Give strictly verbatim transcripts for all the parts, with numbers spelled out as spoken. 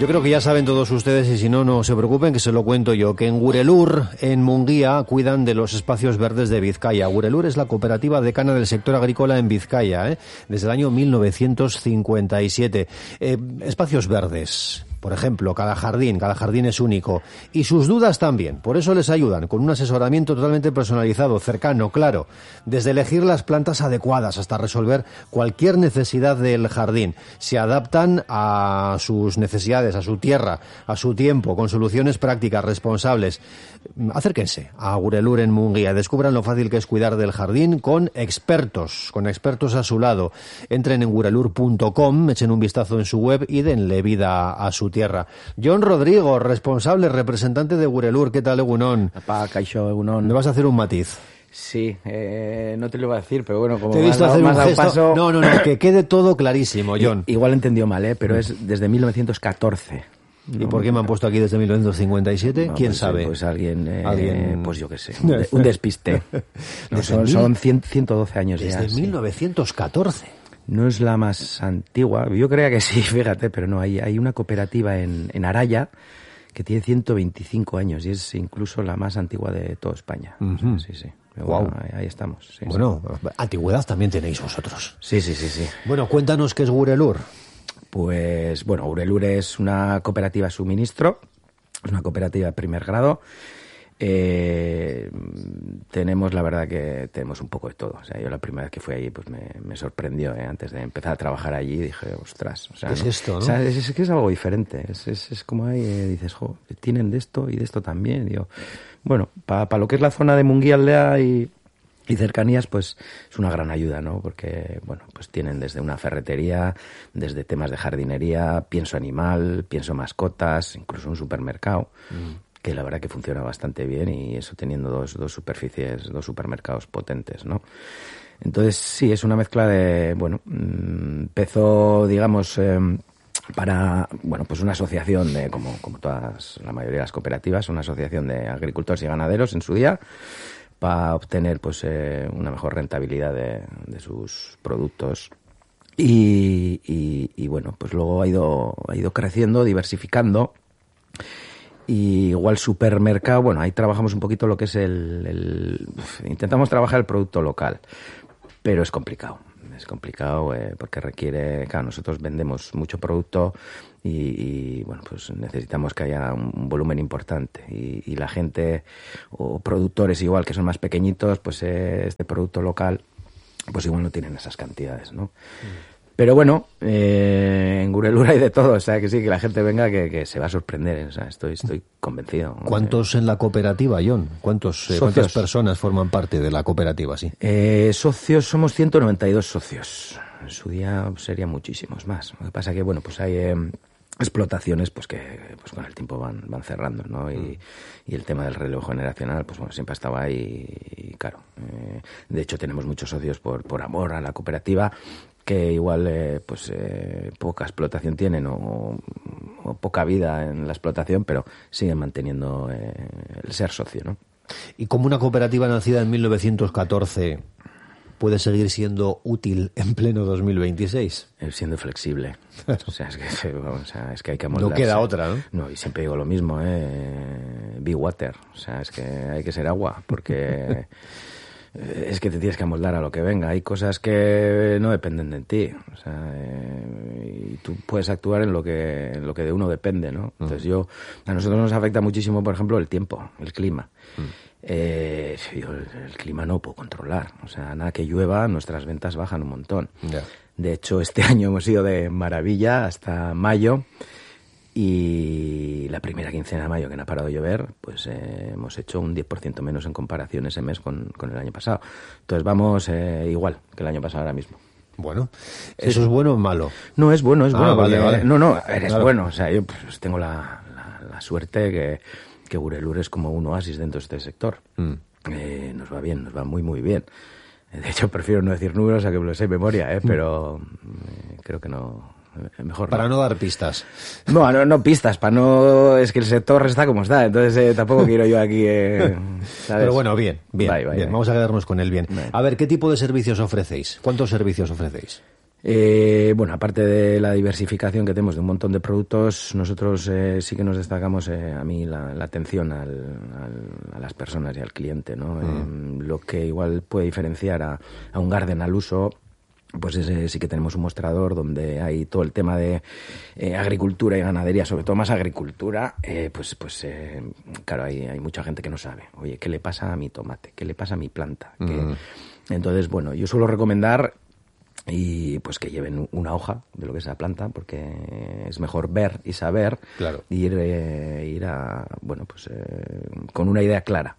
Yo creo que ya saben todos ustedes, y si no, no se preocupen, que se lo cuento yo, que en Gurelur, en Munguía, cuidan de los espacios verdes de Vizcaya. Gurelur es la cooperativa decana del sector agrícola en Vizcaya, ¿eh? Desde el año mil novecientos cincuenta y siete. Eh, espacios verdes. Por ejemplo, cada jardín, cada jardín es único. Y sus dudas también. Por eso les ayudan, con un asesoramiento totalmente personalizado, cercano, claro. Desde elegir las plantas adecuadas hasta resolver cualquier necesidad del jardín. Se adaptan a sus necesidades, a su tierra, a su tiempo, con soluciones prácticas, responsables. Acérquense a Gurelur en Munguía. Descubran lo fácil que es cuidar del jardín con expertos, con expertos a su lado. Entren en gurelur punto com, echen un vistazo en su web y denle vida a su tierra. John Rodrigo, responsable, representante de Gurelur. ¿Qué tal, Egunon? Apa, Caixo, Egunon. ¿Me vas a hacer un matiz? Sí, eh, no te lo iba a decir, pero bueno, como te he visto me has hacer dado, un gesto. Paso... No, no, no, que quede todo clarísimo, John. I, igual entendió mal, ¿eh? Pero es desde mil novecientos catorce. ¿Y no, por qué me han puesto aquí desde mil novecientos cincuenta y siete? No, ¿Quién pues, sabe? Pues alguien, eh, ¿Alguien? pues yo qué sé, un, de, un despiste. No, son son cien, ciento doce años desde ya. Desde mil novecientos catorce. Sí. No es la más antigua, yo creía que sí, fíjate, pero no, hay, hay una cooperativa en, en Araya que tiene ciento veinticinco años y es incluso la más antigua de toda España. Uh-huh. Sí, sí. Pero wow. Bueno, ahí, ahí estamos. Sí, bueno, sí. Antigüedad también tenéis vosotros. Sí, sí, sí, sí. Bueno, cuéntanos qué es Gurelur. Pues, bueno, Gurelur es una cooperativa suministro, es una cooperativa de primer grado. Eh, tenemos, la verdad que tenemos un poco de todo. O sea, yo la primera vez que fui allí, pues me, me sorprendió, ¿eh? Antes de empezar a trabar allí, dije, ostras. O sea, ¿qué es ¿no? esto, no? O sea, es, es que es algo diferente. Es, es, es como ahí, eh, dices, jo, tienen de esto y de esto también. Y digo, bueno, para pa lo que es la zona de Munguía, Aldea y... y cercanías, pues es una gran ayuda, ¿no? Porque, bueno, pues tienen desde una ferretería, desde temas de jardinería, pienso animal, pienso mascotas, incluso un supermercado, mm. que la verdad que funciona bastante bien, y eso teniendo dos, dos superficies, dos supermercados potentes, ¿no? Entonces, sí, es una mezcla de, bueno, empezó, digamos, eh, para, bueno, pues una asociación de, como, como todas, la mayoría de las cooperativas, una asociación de agricultores y ganaderos en su día, para obtener pues eh, una mejor rentabilidad de, de sus productos y, y, y bueno, pues luego ha ido ha ido creciendo, diversificando, y igual supermercado, bueno, ahí trabajamos un poquito lo que es el, el intentamos trabajar el producto local, pero es complicado. Es complicado eh, porque requiere, claro, nosotros vendemos mucho producto y, y bueno, pues necesitamos que haya un volumen importante, y, y la gente o productores igual que son más pequeñitos, pues eh, este producto local pues igual no tienen esas cantidades, ¿no? Mm. Pero bueno, eh, en Gurelur hay de todo, o sea que sí, que la gente venga que, que se va a sorprender, o sea, estoy, estoy convencido. ¿Cuántos en la cooperativa, John? ¿Cuántos, eh, ¿Cuántas personas forman parte de la cooperativa? Sí. Eh, socios, somos ciento noventa y dos socios. En su día serían muchísimos más. Lo que pasa que, bueno, pues hay eh, explotaciones pues que pues con el tiempo van, van cerrando, ¿no? Y, mm. y el tema del relevo generacional, pues bueno, siempre estaba ahí y, claro. Eh, de hecho, tenemos muchos socios por, por amor a la cooperativa, que igual eh, pues eh, poca explotación tienen o, o poca vida en la explotación, pero siguen manteniendo eh, el ser socio, ¿no? ¿Y cómo una cooperativa nacida en mil novecientos catorce puede seguir siendo útil en pleno dos mil veintiséis? Eh, siendo flexible. O sea, es que, o sea, es que hay que amoldarse. No queda otra, ¿no? No, y siempre digo lo mismo, ¿eh? Be water. O sea, es que hay que ser agua, porque... es que te tienes que amoldar a lo que venga. Hay cosas que no dependen de ti, o sea, eh, y tú puedes actuar en lo que en lo que de uno depende, ¿no? Entonces yo, a nosotros nos afecta muchísimo, por ejemplo, el tiempo, el clima. Mm. Eh, yo el, el clima no puedo controlar, o sea, nada que llueva, nuestras ventas bajan un montón. Yeah. De hecho, este año hemos ido de maravilla hasta mayo. Y la primera quincena de mayo, que no ha parado de llover, pues eh, hemos hecho un diez por ciento menos en comparación ese mes con, con el año pasado. Entonces vamos eh, igual que el año pasado ahora mismo. Bueno, ¿eso sí. es bueno o malo? No, es bueno, es ah, bueno. Vale, porque, vale. No, no, eres claro. bueno. O sea, yo pues, tengo la, la, la suerte que, que Gurelur es como un oasis dentro de este sector. Mm. Eh, nos va bien, nos va muy, muy bien. De hecho, prefiero no decir números a que me lo sé de memoria, ¿eh? Pero eh, creo que no... Mejor para no. no dar pistas. No, no, no pistas, para no... Es que el sector está como está, entonces eh, tampoco quiero yo aquí... Eh, ¿sabes? Pero bueno, bien, bien, bye, bye, bien. bye. Vamos a quedarnos con el bien. Bye. A ver, ¿qué tipo de servicios ofrecéis? ¿Cuántos servicios ofrecéis? Eh, bueno, aparte de la diversificación que tenemos de un montón de productos, nosotros eh, sí que nos destacamos, eh, a mí, la, la atención al, al, a las personas y al cliente, ¿no? Mm. Eh, lo que igual puede diferenciar a, a un garden al uso, pues ese, sí que tenemos un mostrador donde hay todo el tema de eh, agricultura y ganadería, sobre todo más agricultura, eh, pues pues eh, claro, hay, hay mucha gente que no sabe, oye, ¿qué le pasa a mi tomate? ¿Qué le pasa a mi planta? Mm. ¿Qué? Entonces, bueno, yo suelo recomendar y pues que lleven una hoja de lo que es la planta, porque es mejor ver y saber, claro. y ir, eh, ir a, bueno, pues eh, con una idea clara.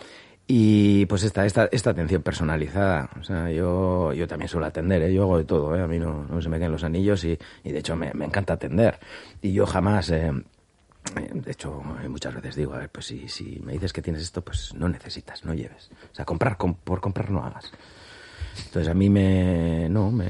Y pues esta, esta, esta atención personalizada, o sea, yo, yo también suelo atender, ¿eh? Yo hago de todo, ¿eh? A mí no, no se me caen los anillos y, y de hecho me, me encanta atender. Y yo jamás, eh, de hecho muchas veces digo, a ver, pues si, si me dices que tienes esto, pues no necesitas, no lleves. O sea, comprar com, por comprar no hagas. Entonces a mí me, no, me,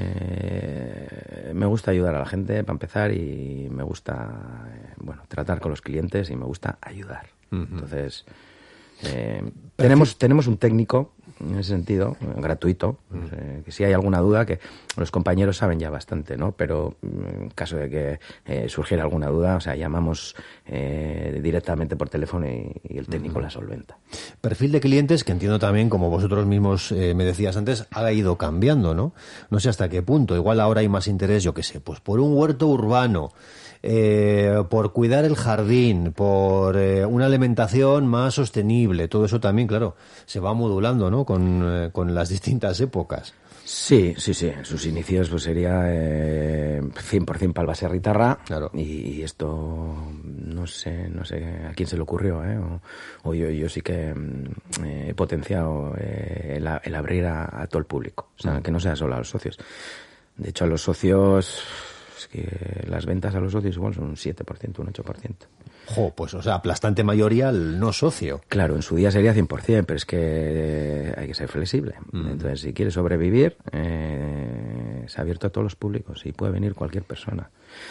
me gusta ayudar a la gente para empezar y me gusta, eh, bueno, tratar con los clientes y me gusta ayudar. Uh-huh. Entonces... Eh, tenemos tenemos un técnico en ese sentido, gratuito, mm. eh, que si hay alguna duda, que los compañeros saben ya bastante, ¿no? Pero en caso de que eh, surgiera alguna duda, o sea, llamamos eh, directamente por teléfono y, y el técnico mm. la solventa. Perfil de clientes que entiendo también, como vosotros mismos eh, me decías antes, ha ido cambiando, ¿no? No sé hasta qué punto. Igual ahora hay más interés, yo qué sé, pues por un huerto urbano, Eh, por cuidar el jardín, por eh, una alimentación más sostenible. Todo eso también, claro, se va modulando, ¿no? Con, eh, con las distintas épocas. Sí, sí, sí. En sus inicios pues sería eh, cien por ciento Palbaserritarra. Claro. Y, y esto no sé, no sé a quién se le ocurrió, ¿eh? O, o yo, yo sí que eh, he potenciado eh, el, el abrir a, a todo el público. O sea, mm. que no sea solo a los socios. De hecho, a los socios... que las ventas a los socios igual son un siete por ciento, un ocho por ciento. Jo, pues o sea, aplastante mayoría al no socio. Claro, en su día sería cien por ciento, pero es que hay que ser flexible. Mm. Entonces, si quieres sobrevivir, eh, se ha abierto a todos los públicos y puede venir cualquier persona.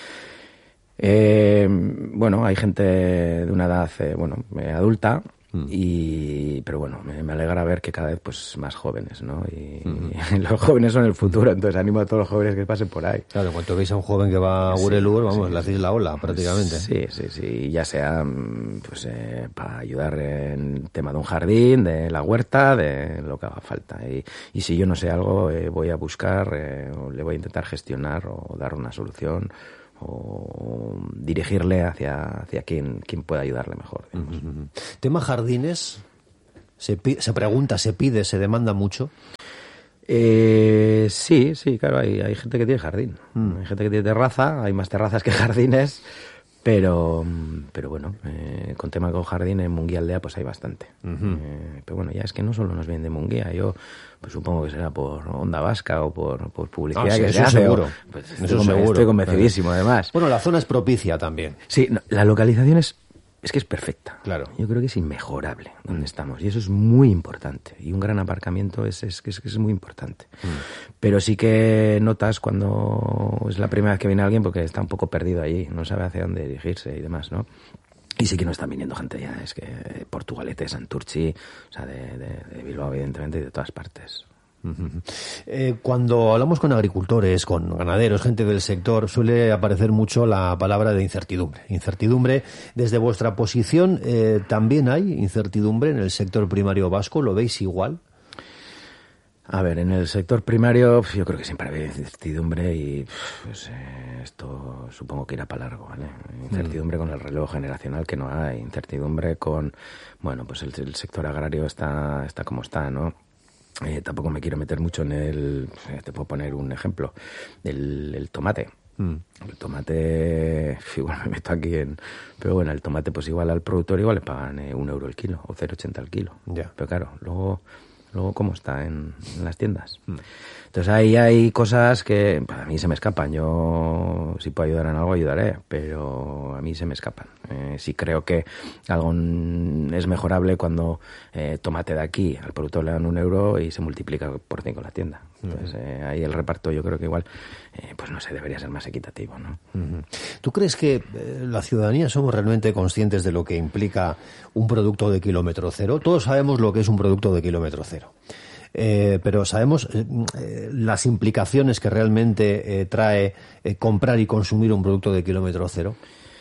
Eh, bueno, hay gente de una edad, eh, bueno, eh, adulta, y pero bueno, me, me alegra ver que cada vez pues más jóvenes, ¿no? Y, uh-huh. y los jóvenes son el futuro, entonces animo a todos los jóvenes que pasen por ahí. Claro, en cuanto veis a un joven que va a Gurelur, vamos, sí, le hacéis la ola prácticamente. Sí, sí, sí, ya sea pues eh, para ayudar en el tema de un jardín, de la huerta, de lo que haga falta. Y, y si yo no sé algo, eh, voy a buscar, eh, o le voy a intentar gestionar o dar una solución, o dirigirle hacia hacia quien quien pueda ayudarle mejor. Uh-huh. Tema jardines, se, pi- se pregunta, se pide, se demanda mucho. Eh, sí, sí, claro, hay, hay gente que tiene jardín, mm. hay gente que tiene terraza, hay más terrazas que jardines, pero pero bueno, eh, con tema con jardín en Munguía Aldea pues hay bastante. Uh-huh. Eh, pero bueno, ya es que no solo nos vienen de Munguía, yo pues supongo que será por Onda Vasca o por, por publicidad, ah, sí, que se hace. Seguro. O, pues eso estoy, seguro. Estoy convencidísimo, claro. Además. Bueno, la zona es propicia también. Sí, no, la localización es es que es perfecta. Claro. Yo creo que es inmejorable donde mm. estamos y eso es muy importante. Y un gran aparcamiento es es, es, es muy importante. Mm. Pero sí que notas cuando es la primera vez que viene alguien porque está un poco perdido allí, no sabe hacia dónde dirigirse y demás, ¿no? Y sí que no están viniendo gente ya, es que Portugalete, Santurchi, o sea, de, de, de Bilbao, evidentemente, y de todas partes. Uh-huh. Eh, cuando hablamos con agricultores, con ganaderos, gente del sector, suele aparecer mucho la palabra de incertidumbre. Incertidumbre, desde vuestra posición, eh, ¿también hay incertidumbre en el sector primario vasco? ¿Lo veis igual? A ver, en el sector primario yo creo que siempre hay incertidumbre y pues, eh, esto supongo que irá para largo, ¿vale? Incertidumbre mm. con el relevo generacional que no hay, incertidumbre con, bueno, pues el, el sector agrario está, está como está, ¿no? Eh, tampoco me quiero meter mucho en el... Te puedo poner un ejemplo. El, el tomate. Mm. El tomate... Igual me meto aquí en... Pero bueno, el tomate pues igual al productor igual le pagan eh, un euro el kilo o cero coma ochenta el kilo. Yeah. Pero claro, luego... Luego, ¿cómo está en, en las tiendas? Mm. Entonces, ahí hay cosas que a mí se me escapan. Yo, si puedo ayudar en algo, ayudaré, pero a mí se me escapan. Eh, sí creo que algo es mejorable cuando eh, tomate de aquí al productor le dan un euro y se multiplica por cinco en la tienda. Entonces, eh, ahí el reparto yo creo que igual, eh, pues no sé, debería ser más equitativo, ¿no? Uh-huh. ¿Tú crees que eh, la ciudadanía somos realmente conscientes de lo que implica un producto de kilómetro cero? Todos sabemos lo que es un producto de kilómetro cero. eh, pero sabemos eh, las implicaciones que realmente eh, trae eh, comprar y consumir un producto de kilómetro cero.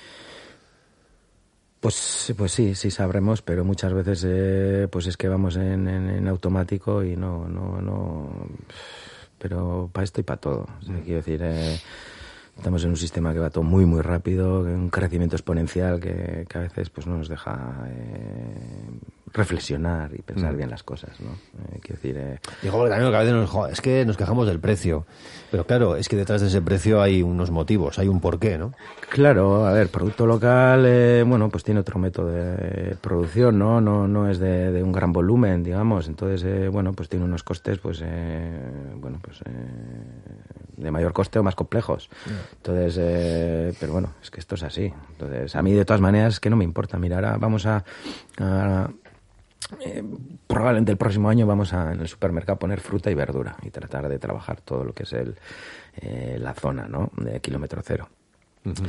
Pues, pues sí, sí sabremos, pero muchas veces eh, pues es que vamos en, en, en automático y no, no, no. Pero para esto y para todo. O sea, quiero decir, eh, estamos en un sistema que va todo muy, muy rápido, un crecimiento exponencial que, que a veces pues no nos deja eh, reflexionar y pensar mm. bien las cosas, ¿no? Eh, quiero decir... Eh... Digo, porque también a veces nos, es que nos quejamos del precio, pero claro, es que detrás de ese precio hay unos motivos, hay un porqué, ¿no? Claro, a ver, producto local, eh, bueno, pues tiene otro método de producción, ¿no? No, no es de, de un gran volumen, digamos, entonces, eh, bueno, pues tiene unos costes, pues, eh, bueno, pues, eh, de mayor coste o más complejos. Entonces, eh, pero bueno, es que esto es así. Entonces, a mí de todas maneras es que no me importa. Mira, ahora vamos a... a Eh, probablemente el próximo año vamos a en el supermercado a poner fruta y verdura y tratar de trabajar todo lo que es el eh, la zona, ¿no? De kilómetro cero. Uh-huh.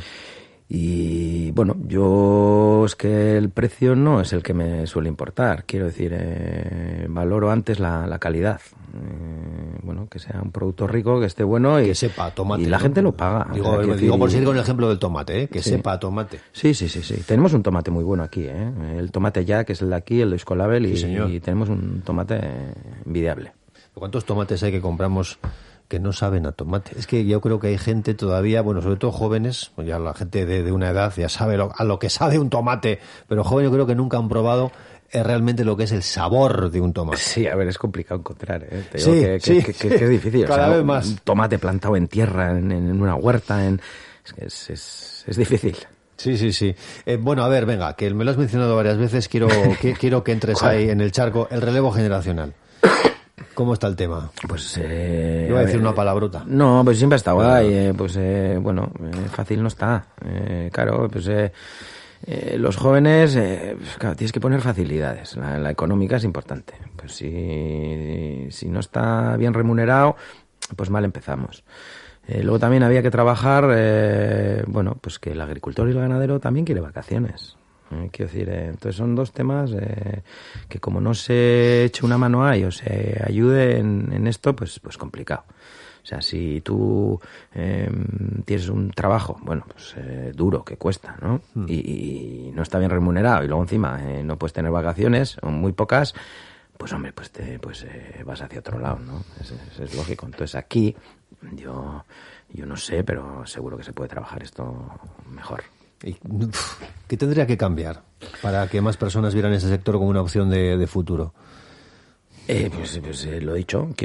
Y bueno, yo es que el precio no es el que me suele importar. Quiero decir, eh, valoro antes la, la calidad. Eh, bueno, que sea un producto rico, que esté bueno y que sepa tomate. Y la ¿no? gente lo paga. Digo, o sea, digo decir, por seguir con el ejemplo del tomate, ¿eh? Que sí. sepa tomate. Sí, sí, sí, sí. Tenemos un tomate muy bueno aquí, ¿eh? El tomate ya, que es el de aquí, el de Euskolabel, y, sí, y tenemos un tomate envidiable. ¿Cuántos tomates hay que compramos que no saben a tomate? Es que yo creo que hay gente todavía, bueno, sobre todo jóvenes, ya la gente de, de una edad ya sabe lo, a lo que sabe un tomate, pero jóvenes yo creo que nunca han probado eh, realmente lo que es el sabor de un tomate. Sí, a ver, es complicado encontrar, ¿eh? Te digo sí, que, sí. Que, que, que, que es difícil. Cada o sea, vez más. Un tomate plantado en tierra, en, en una huerta, en... es que es, es, es difícil. Sí, sí, sí. Eh, bueno, a ver, venga, que me lo has mencionado varias veces, quiero que, quiero que entres ahí en el charco, el relevo generacional. ¿Cómo está el tema? Pues eh, iba a decir ver, una palabrota. No, pues siempre ha estado ahí. Eh, pues eh, bueno, eh, fácil no está. Eh, claro, pues eh, eh, los jóvenes, eh, pues, claro, tienes que poner facilidades. La, la económica es importante. Pues si, si no está bien remunerado, pues mal empezamos. Eh, luego también había que trabajar, eh, bueno, pues que el agricultor y el ganadero también quiere vacaciones. Eh, quiero decir, eh, entonces son dos temas eh, que como no se eche una mano ahí o se ayude en, en esto, pues pues complicado. O sea, si tú eh, tienes un trabajo, bueno, pues eh, duro, que cuesta, ¿no? Mm. Y, y no está bien remunerado y luego encima eh, no puedes tener vacaciones, o muy pocas, pues hombre, pues te pues eh, vas hacia otro lado, ¿no? Es, es, es lógico. Entonces aquí yo yo no sé, pero seguro que se puede trabajar esto mejor. ¿Qué tendría que cambiar para que más personas vieran ese sector como una opción de, de futuro? Eh, pues pues eh, lo he dicho.